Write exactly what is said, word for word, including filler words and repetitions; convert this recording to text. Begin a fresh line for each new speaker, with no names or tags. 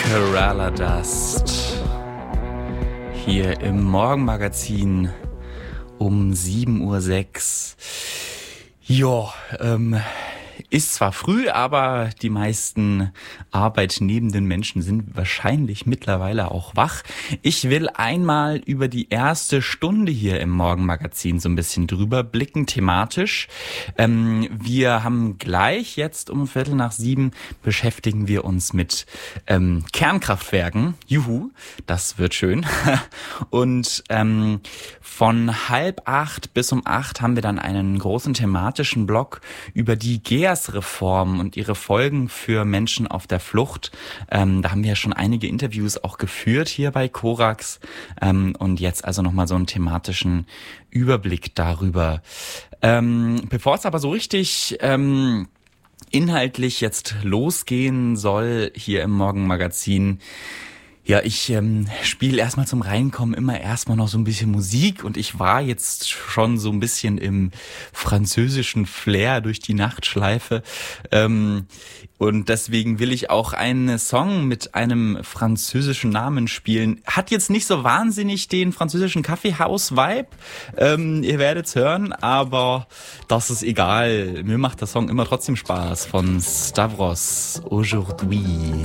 Kerala Dust hier im Morgenmagazin um sieben Uhr sechs. Ja, ähm, ist zwar früh, aber die meisten arbeitnehmenden Menschen sind wahrscheinlich mittlerweile auch wach. Ich will einmal über die erste Stunde hier im Morgenmagazin so ein bisschen drüber blicken, thematisch. Ähm, wir haben gleich jetzt um Viertel nach sieben beschäftigen wir uns mit ähm, Kernkraftwerken. Juhu, das wird schön. Und ähm, von halb acht bis um acht haben wir dann einen großen thematischen Block über die G E A S-Reform und ihre Folgen für Menschen auf der Flucht. Ähm, da haben wir ja schon einige Interviews auch geführt hier bei Korax. Ähm, und jetzt also nochmal so einen thematischen Überblick darüber. Ähm, bevor es aber so richtig ähm, inhaltlich jetzt losgehen soll hier im Morgenmagazin, ja, ich ähm, spiele erstmal zum Reinkommen immer erstmal noch so ein bisschen Musik und ich war jetzt schon so ein bisschen im französischen Flair durch die Nachtschleife ähm, und deswegen will ich auch einen Song mit einem französischen Namen spielen. Hat jetzt nicht so wahnsinnig den französischen Kaffeehaus-Vibe, ähm, ihr werdet's hören, aber das ist egal. Mir macht der Song immer trotzdem Spaß von Stavros Aujourd'hui.